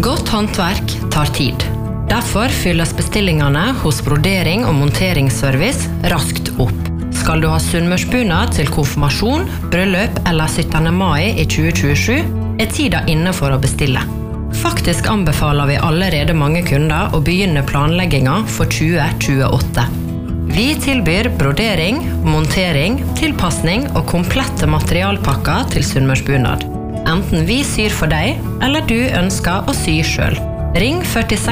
Godt håndverk tar tid. Derfor fylles bestillingene hos brodering- og monteringsservice raskt opp. Skal du ha sunnmørsbunad til konfirmasjon, bryllup eller 17. mai i 2027, tida inne for å bestille. Faktisk anbefaler vi allerede mange kunder å begynne planleggingen for 2028. Vi tilbyr brodering, montering, tilpassning og komplette materialpakker til sunnmørsbunad. Enten vi syr for deg, eller du ønsker å sy selv. Ring 46